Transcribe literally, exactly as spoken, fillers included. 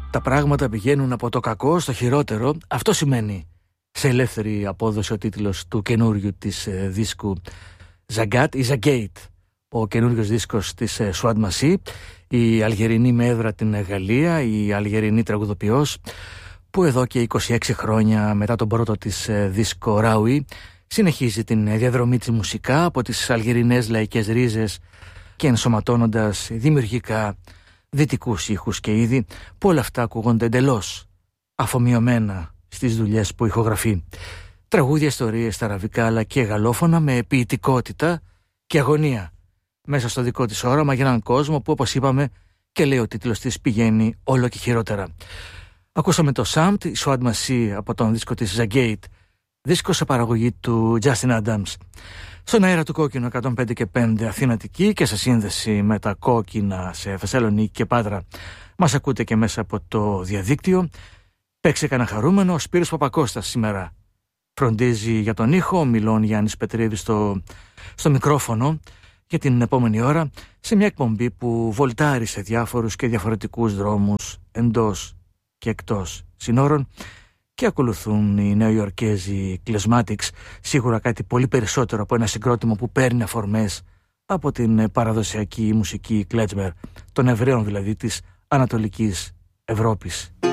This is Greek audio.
τα πράγματα πηγαίνουν από το κακό στο χειρότερο. Αυτό σημαίνει σε ελεύθερη απόδοση ο τίτλος του καινούριου της ε, δίσκου Zagat ή Zagate, ο καινούριος δίσκος της ε, Swad Massi, η Αλγερινή με έδρα την Γαλλία, η Αλγερινή τραγουδοποιός που εδώ και είκοσι έξι χρόνια μετά τον πρώτο της ε, δίσκο Raoui συνεχίζει την ε, διαδρομή της μουσικά από τις αλγερινές λαϊκές ρίζες και ενσωματώνοντας δημιουργικά δυτικούς ήχους και είδη που όλα αυτά ακούγονται εντελώς αφομοιωμένα στις δουλειές που ηχογραφεί. Τραγούδια, ιστορίες στα αραβικά αλλά και γαλλόφωνα με ποιητικότητα και αγωνία μέσα στο δικό της όραμα για έναν κόσμο που, όπως είπαμε και λέει ο τίτλος της, πηγαίνει όλο και χειρότερα. Ακούσαμε το Samt, η Swad Massi από τον δίσκο της Zagate, δίσκο σε παραγωγή του Justin Adams. Στον αέρα του Κόκκινου εκατόν πέντε και πέντε Αθήνα Αττική και σε σύνδεση με τα κόκκινα σε Θεσσαλονίκη και Πάτρα μας ακούτε και μέσα από το διαδίκτυο. Παίξε κανένα χαρούμενο, ο Σπύρος Παπακώστας σήμερα φροντίζει για τον ήχο, ο Μιλών Γιάννης Πετρίδης στο, στο μικρόφωνο για την επόμενη ώρα σε μια εκπομπή που βολτάρει σε διάφορους και διαφορετικούς δρόμους εντός και εκτός συνόρων και ακολουθούν οι Νεοϊορκέζοι Klezmatics, σίγουρα κάτι πολύ περισσότερο από ένα συγκρότημα που παίρνει αφορμές από την παραδοσιακή μουσική κλέτσμερ των Εβραίων, δηλαδή της Ανατολικής Ευρώπης.